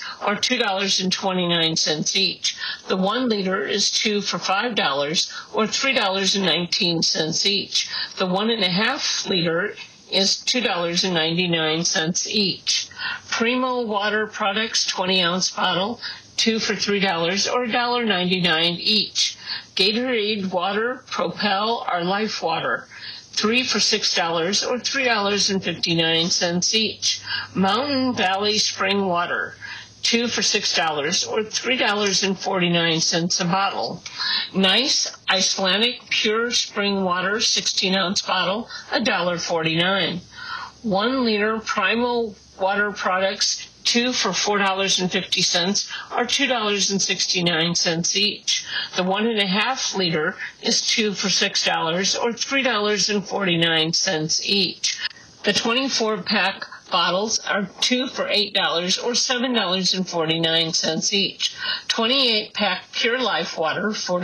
or $2.29 each. The 1 liter is 2 for $5, or $3.19 each. The 1.5 liter is $2.99 each. Primo water products, 20-ounce bottle, 2 for $3, or $1.99 each. Gatorade water, Propel, or Life water, 3 for $6, or $3.59 each. Mountain Valley spring water, 2 for $6, or $3.49 a bottle. Nice Icelandic pure spring water, 16-ounce bottle, $1.49. 1 liter Primo water products, 2 for $4.50, or $2.69 each. The 1.5 liter is 2 for $6, or $3.49 each. The 24-pack bottles are 2 for $8, or $7.49 each. 28-pack Pure Life water,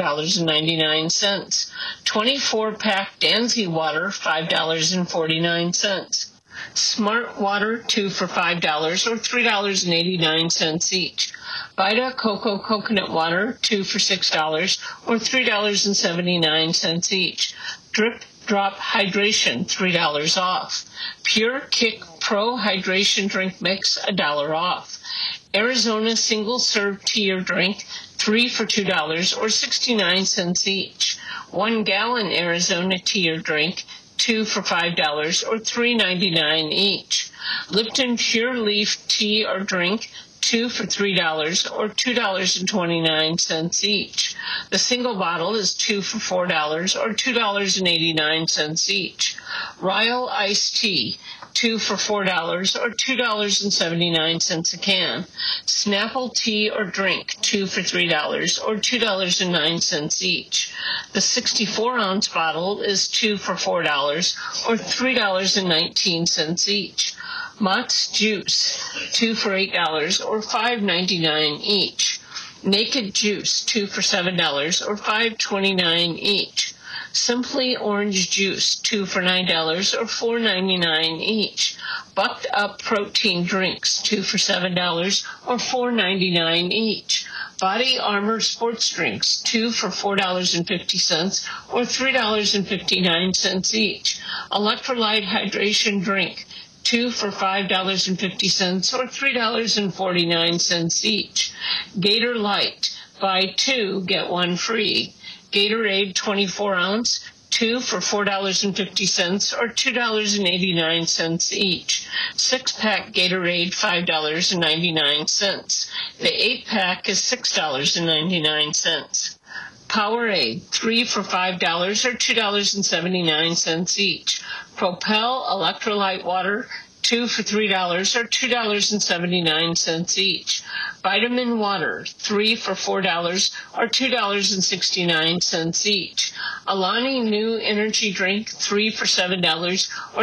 $4.99. 24-pack Danzy water, $5.49. Smart water, 2 for $5, or $3.89 each. Vita Coco coconut water, 2 for $6, or $3.79 each. Drip Drop Hydration, $3 off. Pure Kick Pro Hydration Drink Mix, $1 off. Arizona Single Serve Tea or Drink, 3 for $2, or 69 each. 1 gallon Arizona Tea or Drink, 2 for $5, or $3.99 each. Lipton Pure Leaf Tea or Drink, 2 for $3, or $2.29 each. The single bottle is 2 for $4, or $2.89 each. Ryle Iced Tea, 2 for $4, or $2.79 a can. Snapple Tea or Drink, 2 for $3, or $2.09 each. The 64-ounce bottle is 2 for $4, or $3.19 each. Mott's Juice, 2 for $8, or $5.99 each. Naked Juice, 2 for $7, or $5.29 each. Simply Orange Juice, 2 for $9, or $4.99 each. Bucked Up Protein Drinks, 2 for $7, or $4.99 each. Body Armor Sports Drinks, 2 for $4.50, or $3.59 each. Electrolyte Hydration Drink, 2 for $5.50, or $3.49 each. Gator Light, buy 2, get 1 free. Gatorade 24-ounce, 2 for $4.50, or $2.89 each. 6-pack Gatorade, $5.99. The 8-pack is $6.99. Powerade, 3 for $5, or $2.79 each. Propel Electrolyte Water, 2 for $3, or $2.79 each. Vitamin Water, 3 for $4, or $2.69 each. Alani New Energy Drink, 3 for $7, or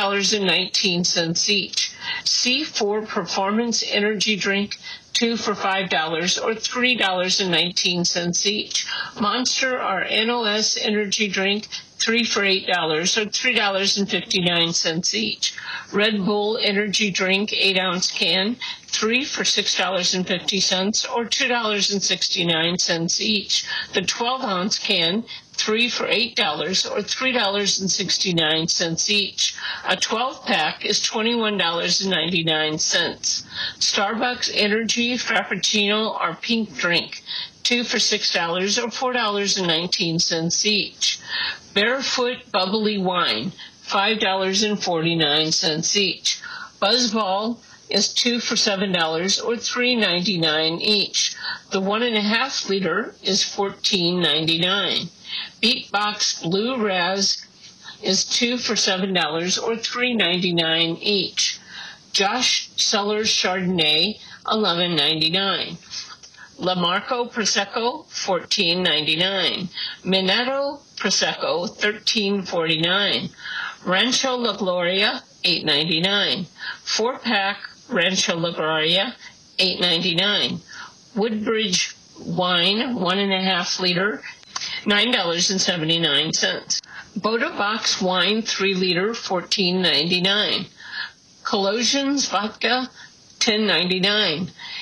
$3.19 each. C4 Performance Energy Drink, 2 for $5, or $3.19 each. Monster or NOS Energy Drink, 3 for $8, or $3.59 each. Red Bull Energy Drink, 8-ounce can, 3 for $6.50, or $2.69 each. The 12-ounce can, 3 for $8, or $3.69 each. A 12-pack is $21.99. Starbucks Energy Frappuccino or Pink Drink, 2 for $6, or $4.19 each. Barefoot Bubbly Wine, $5.49 each. Buzzball is 2 for $7, or $3.99 each. The 1.5 liter is $14.99. Beatbox Blue Raz is 2 for $7, or $3.99 each. Josh Cellars Chardonnay, $11.99. La Marco Prosecco, $14.99. Minato Prosecco, $13.49. Rancho La Gloria, $8.99. 4-pack Rancho La Gloria, $8.99. Woodbridge Wine, 1.5 liter, $9.79. Boda Box Wine, 3 liter, $14.99. Colossians Vodka, $10.99.